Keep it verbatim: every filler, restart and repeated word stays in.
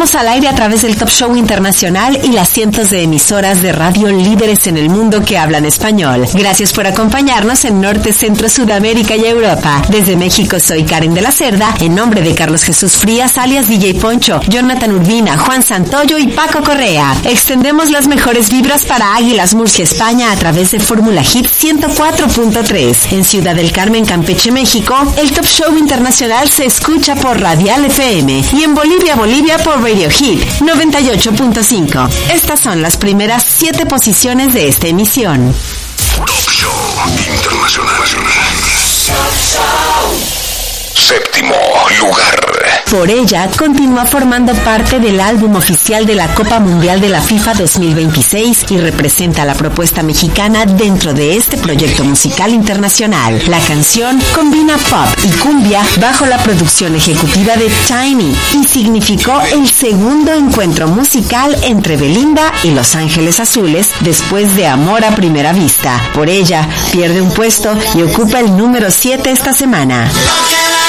Estamos al aire a través del Top Show Internacional y las cientos de emisoras de radio líderes en el mundo que hablan español. Gracias por acompañarnos en Norte, Centro, Sudamérica y Europa. Desde México soy Karen de la Cerda, en nombre de Carlos Jesús Frías, alias D J Poncho, Jonathan Urbina, Juan Santoyo y Paco Correa. Extendemos las mejores vibras para Águilas Murcia, España a través de Fórmula Hit ciento cuatro punto tres. En Ciudad del Carmen, Campeche, México, el Top Show Internacional se escucha por Radial F M y en Bolivia, Bolivia por Radio Hit noventa y ocho punto cinco. Estas son las primeras siete posiciones de esta emisión. Top Show Internacional. Séptimo lugar. Por ella, continúa formando parte del álbum oficial de la Copa Mundial de la FIFA dos mil veintiséis y representa la propuesta mexicana dentro de este proyecto musical internacional. La canción combina pop y cumbia bajo la producción ejecutiva de Tiny y significó el segundo encuentro musical entre Belinda y Los Ángeles Azules después de Amor a Primera Vista. Por ella, pierde un puesto y ocupa el número siete esta semana.